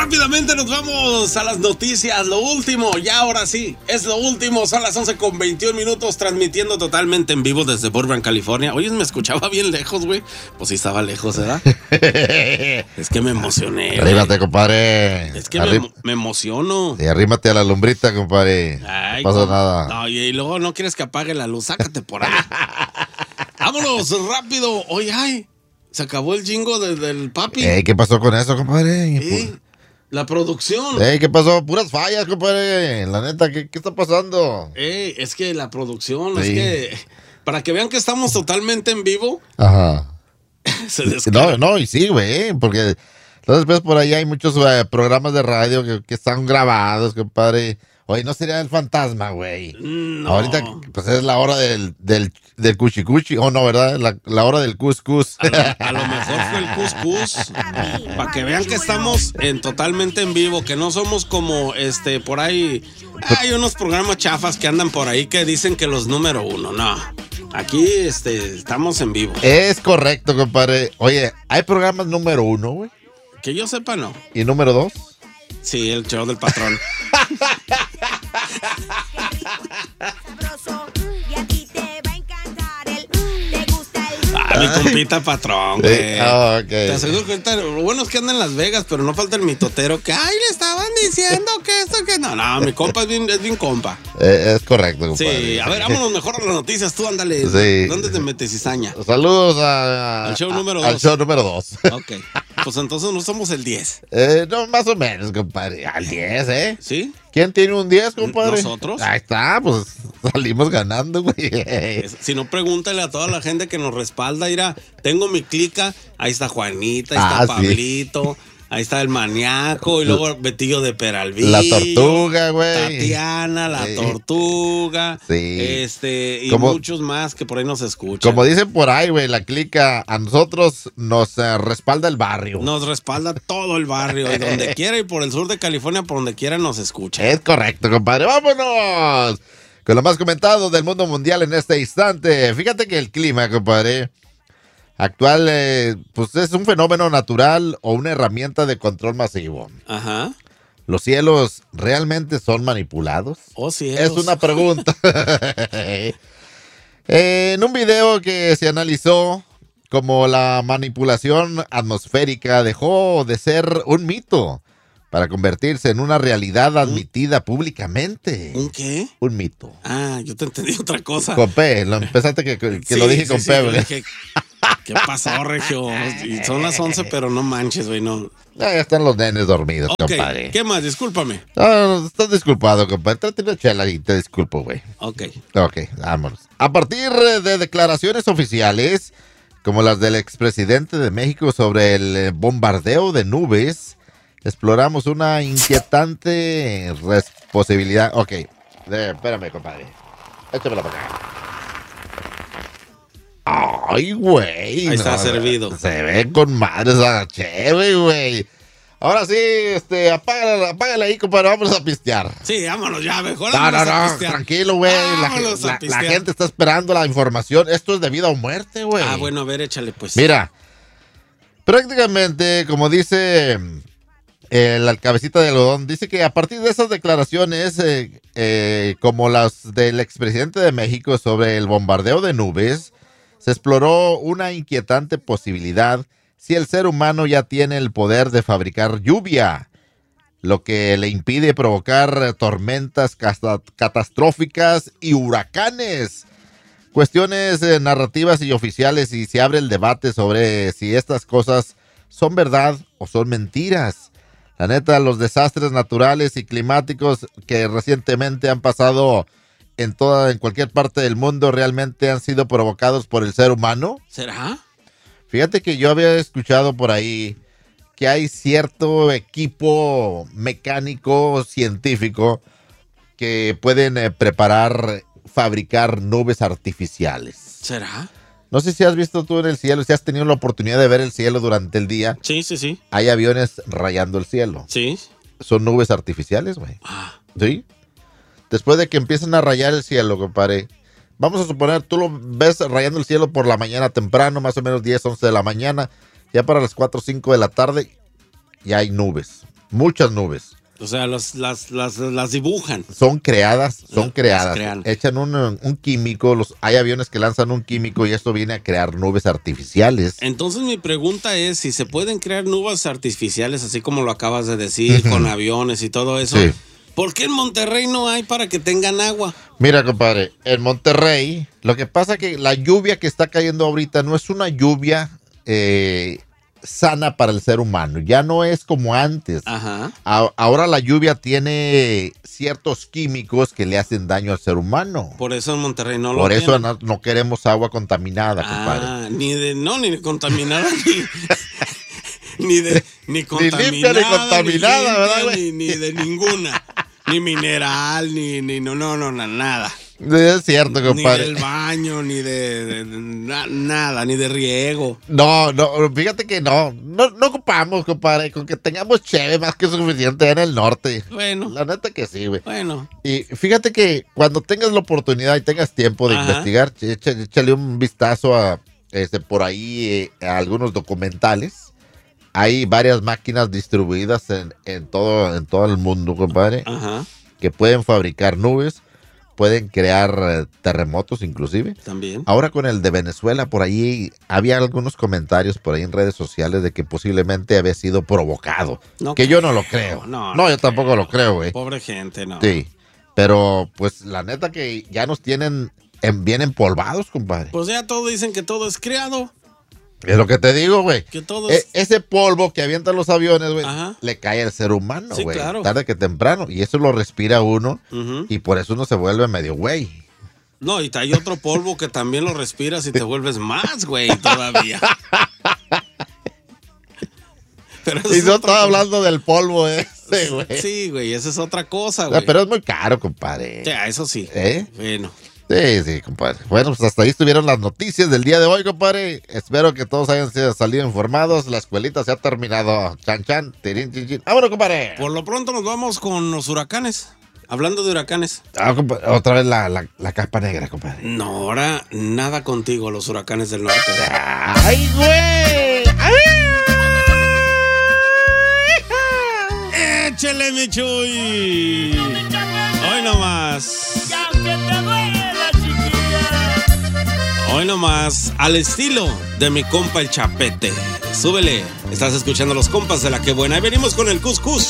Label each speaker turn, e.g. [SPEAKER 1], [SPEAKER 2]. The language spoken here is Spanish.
[SPEAKER 1] rápidamente nos vamos a las noticias. Lo último, ya ahora sí, es lo último. Son las 11:21, transmitiendo totalmente en vivo desde Burbank, California. Oye, me escuchaba bien lejos, güey. Pues sí estaba lejos, ¿verdad? Es que me emocioné.
[SPEAKER 2] Arrímate, compadre.
[SPEAKER 1] Es que me emociono.
[SPEAKER 2] Y arrímate a la lumbrita, compadre.
[SPEAKER 1] Ay,
[SPEAKER 2] no pasa nada.
[SPEAKER 1] No, y luego no quieres que apague la luz. Sácate por ahí. Vámonos, rápido. Oye, ay. Se acabó el jingo del papi.
[SPEAKER 2] ¿Qué pasó con eso, compadre?
[SPEAKER 1] La producción.
[SPEAKER 2] ¿Qué pasó? Puras fallas, compadre. La neta, ¿qué está pasando?
[SPEAKER 1] Es que la producción, es que para que vean que estamos totalmente en vivo.
[SPEAKER 2] Ajá.
[SPEAKER 1] Se descarga.
[SPEAKER 2] No, y sí, güey, porque entonces pues por ahí hay muchos programas de radio que están grabados, compadre. Oye, ¿no sería el fantasma, güey?
[SPEAKER 1] No.
[SPEAKER 2] Ahorita, pues es la hora del cuchicuchi. Oh, no, ¿verdad? La hora del cuscús.
[SPEAKER 1] A lo mejor fue el cuscús. Para que vean que estamos totalmente en vivo, que no somos como por ahí. Hay unos programas chafas que andan por ahí que dicen que los número 1. No. Aquí estamos en vivo.
[SPEAKER 2] Es correcto, compadre. Oye, ¿hay programas número 1, güey?
[SPEAKER 1] Que yo sepa, no.
[SPEAKER 2] ¿Y número 2?
[SPEAKER 1] Sí, el show del patrón. Mi compita patrón, güey.
[SPEAKER 2] Okay.
[SPEAKER 1] Te aseguro que ahorita, lo bueno es que anda en Las Vegas, pero no falta el mitotero que, ay, le estaban diciendo que esto, que no. No, mi compa es bien compa.
[SPEAKER 2] Es correcto, compadre.
[SPEAKER 1] Sí, a ver, vámonos mejor a las noticias. Tú, ándale.
[SPEAKER 2] Sí.
[SPEAKER 1] ¿Dónde te metes, cizaña?
[SPEAKER 2] Saludos al
[SPEAKER 1] show número 2.
[SPEAKER 2] Al show número 2.
[SPEAKER 1] Ok. Pues entonces no somos el 10.
[SPEAKER 2] No, más o menos, compadre. Al 10, ¿eh?
[SPEAKER 1] ¿Sí?
[SPEAKER 2] ¿Quién tiene un 10, compadre?
[SPEAKER 1] ¿Nosotros?
[SPEAKER 2] Ahí está, pues salimos ganando, güey.
[SPEAKER 1] Si no, pregúntale a toda la gente que nos respalda. Mira, tengo mi clica. Ahí está Juanita, ahí está Pablito. Sí. Ahí está el maníaco. Y luego Betillo de Peralvillo.
[SPEAKER 2] La tortuga, güey.
[SPEAKER 1] Tatiana, la tortuga.
[SPEAKER 2] Sí.
[SPEAKER 1] Y muchos más que por ahí nos escuchan.
[SPEAKER 2] Como dicen por ahí, güey, la clica, a nosotros nos respalda el barrio.
[SPEAKER 1] Nos respalda todo el barrio. Y donde quiera, y por el sur de California, por donde quiera nos escucha.
[SPEAKER 2] Es correcto, compadre. ¡Vámonos! Con lo más comentado del mundo mundial en este instante. Fíjate que el clima, compadre, actual, pues es un fenómeno natural o una herramienta de control masivo.
[SPEAKER 1] Ajá.
[SPEAKER 2] ¿Los cielos realmente son manipulados?
[SPEAKER 1] Oh, cielos.
[SPEAKER 2] Es una pregunta. En un video que se analizó como la manipulación atmosférica dejó de ser un mito para convertirse en una realidad admitida públicamente.
[SPEAKER 1] ¿Un qué?
[SPEAKER 2] Un mito.
[SPEAKER 1] Ah, yo te entendí otra cosa.
[SPEAKER 2] Con P, empezaste que sí, lo dije con P, güey.
[SPEAKER 1] ¿Qué pasó, Regio? Y son las 11, pero no manches, güey, no.
[SPEAKER 2] Ya están los nenes dormidos,
[SPEAKER 1] okay.
[SPEAKER 2] Compadre.
[SPEAKER 1] ¿Qué más? Discúlpame.
[SPEAKER 2] No, estás disculpado, compadre. Trate una chela y te disculpo, güey.
[SPEAKER 1] Ok,
[SPEAKER 2] vámonos. A partir de declaraciones oficiales, como las del expresidente de México sobre el bombardeo de nubes, exploramos una inquietante posibilidad. Ok, espérame, compadre. Échamela para acá. Ay, güey.
[SPEAKER 1] Ahí está servido.
[SPEAKER 2] Se ve con madre esa chévere, güey. Ahora sí, apágala ahí, compadre. Vamos a pistear.
[SPEAKER 1] Sí, vámonos ya, mejor.
[SPEAKER 2] No, tranquilo, güey. La gente está esperando la información. Esto es de vida o muerte, güey.
[SPEAKER 1] Ah, bueno, a ver, échale, pues.
[SPEAKER 2] Mira, prácticamente, como dice la cabecita de algodón, dice que a partir de esas declaraciones, como las del expresidente de México sobre el bombardeo de nubes, se exploró una inquietante posibilidad si el ser humano ya tiene el poder de fabricar lluvia, lo que le impide provocar tormentas catastróficas y huracanes. Cuestiones narrativas y oficiales, y se abre el debate sobre si estas cosas son verdad o son mentiras. La neta, los desastres naturales y climáticos que recientemente han pasado en cualquier parte del mundo realmente han sido provocados por el ser humano.
[SPEAKER 1] ¿Será?
[SPEAKER 2] Fíjate que yo había escuchado por ahí que hay cierto equipo mecánico, científico, que pueden fabricar nubes artificiales.
[SPEAKER 1] ¿Será?
[SPEAKER 2] No sé si has visto tú en el cielo, si has tenido la oportunidad de ver el cielo durante el día.
[SPEAKER 1] Sí.
[SPEAKER 2] Hay aviones rayando el cielo.
[SPEAKER 1] Sí.
[SPEAKER 2] Son nubes artificiales, güey.
[SPEAKER 1] Ah.
[SPEAKER 2] ¿Sí? Después de que empiecen a rayar el cielo, compadre, vamos a suponer, tú lo ves rayando el cielo por la mañana temprano, más o menos 10, 11 de la mañana, ya para las 4 o 5 de la tarde ya hay nubes. muchas nubes.
[SPEAKER 1] O sea, las dibujan.
[SPEAKER 2] Son creadas.
[SPEAKER 1] Crean.
[SPEAKER 2] Echan un químico, hay aviones que lanzan un químico y esto viene a crear nubes artificiales.
[SPEAKER 1] Entonces mi pregunta es, si se pueden crear nubes artificiales, así como lo acabas de decir, con aviones y todo eso,
[SPEAKER 2] Sí.
[SPEAKER 1] ¿por qué en Monterrey no hay para que tengan agua?
[SPEAKER 2] Mira, compadre, en Monterrey, lo que pasa es que la lluvia que está cayendo ahorita no es una lluvia sana para el ser humano. Ya no es como antes.
[SPEAKER 1] Ajá.
[SPEAKER 2] Ahora la lluvia tiene ciertos químicos que le hacen daño al ser humano.
[SPEAKER 1] Por eso en Monterrey no lo
[SPEAKER 2] Por eso
[SPEAKER 1] tienen.
[SPEAKER 2] no queremos agua contaminada, compadre.
[SPEAKER 1] Ni contaminada, ni contaminada.
[SPEAKER 2] Ni limpia ni contaminada, ¿verdad, güey?
[SPEAKER 1] Ni de ninguna. Ni mineral, ni nada.
[SPEAKER 2] Es cierto, compadre.
[SPEAKER 1] Ni del baño, ni nada, ni de riego.
[SPEAKER 2] No, fíjate que no ocupamos, compadre, con que tengamos cheve más que suficiente en el norte.
[SPEAKER 1] Bueno.
[SPEAKER 2] La neta que sí, güey.
[SPEAKER 1] Bueno.
[SPEAKER 2] Y fíjate que cuando tengas la oportunidad y tengas tiempo de investigar, échale un vistazo a por ahí a algunos documentales. Hay varias máquinas distribuidas en todo el mundo, compadre,
[SPEAKER 1] Ajá.
[SPEAKER 2] que pueden fabricar nubes, pueden crear terremotos inclusive.
[SPEAKER 1] También.
[SPEAKER 2] Ahora con el de Venezuela, por ahí había algunos comentarios por ahí en redes sociales de que posiblemente había sido provocado. Yo no lo creo. No, yo tampoco lo creo, güey.
[SPEAKER 1] Pobre gente, no.
[SPEAKER 2] Sí, pero pues la neta que ya nos tienen bien empolvados, compadre.
[SPEAKER 1] Pues ya todos dicen que todo es creado.
[SPEAKER 2] Es lo que te digo, güey.
[SPEAKER 1] Que todo es...
[SPEAKER 2] Ese polvo que avientan los aviones, güey,
[SPEAKER 1] Ajá.
[SPEAKER 2] le cae al ser humano,
[SPEAKER 1] Sí,
[SPEAKER 2] güey.
[SPEAKER 1] claro.
[SPEAKER 2] Tarde que temprano. Y eso lo respira uno.
[SPEAKER 1] Ujú.
[SPEAKER 2] Y por eso uno se vuelve medio güey.
[SPEAKER 1] No, y hay otro polvo que también lo respiras y te vuelves más, güey, todavía. Pero
[SPEAKER 2] Y no estaba hablando del polvo ese, güey.
[SPEAKER 1] Sí, güey, esa es otra cosa, güey.
[SPEAKER 2] Pero es muy caro, compadre.
[SPEAKER 1] Ya, eso sí. Bueno.
[SPEAKER 2] Sí, compadre. Bueno, pues hasta ahí estuvieron las noticias del día de hoy, compadre. Espero que todos hayan salido informados. La escuelita se ha terminado. Chan, chan, tirín, chin, chin. ¡Vámonos, compadre!
[SPEAKER 1] Por lo pronto nos vamos con los huracanes. Hablando de huracanes.
[SPEAKER 2] Compadre, otra vez la capa negra, compadre.
[SPEAKER 1] No, ahora nada contigo, los huracanes del norte.
[SPEAKER 2] ¡Ay, güey!
[SPEAKER 1] ¡Échele, mi Chuy! Hoy nomás. Hoy nomás, al estilo de mi compa el Chapete. Súbele. Estás escuchando los compas de La Que Buena. Y venimos con el cuscús.